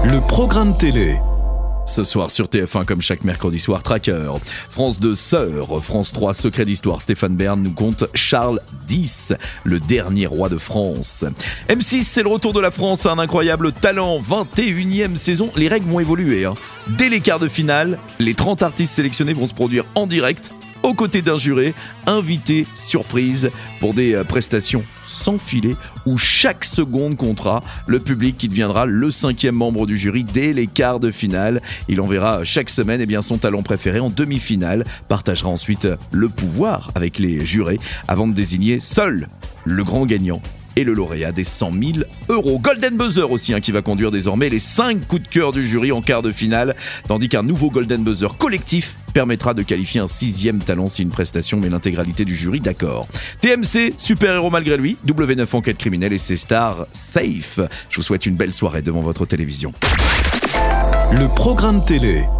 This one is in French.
Le programme télé. Ce soir sur TF1, comme chaque mercredi soir, Tracker. France 2, Sœur. France 3, Secret d'Histoire. Stéphane Bern nous conte Charles X, le dernier roi de France. M6, c'est le retour de la France à un incroyable talent. 21e saison. Les règles vont évoluer. Dès les quarts de finale, les 30 artistes sélectionnés vont se produire en direct, aux côtés d'un juré, invité surprise pour des prestations sans filet où chaque seconde comptera. Le public qui deviendra le 5e membre du jury dès les quarts de finale. Il enverra chaque semaine son talent préféré en demi-finale, partagera ensuite le pouvoir avec les jurés avant de désigner seul le grand gagnant et le lauréat des 100 000 €. Golden Buzzer aussi, qui va conduire désormais les 5 coups de cœur du jury en quart de finale, tandis qu'un nouveau Golden Buzzer collectif permettra de qualifier un 6e talent si une prestation met l'intégralité du jury d'accord. TMC, super-héros malgré lui, W9 enquête criminelle et ses stars safe. Je vous souhaite une belle soirée devant votre télévision. Le programme télé.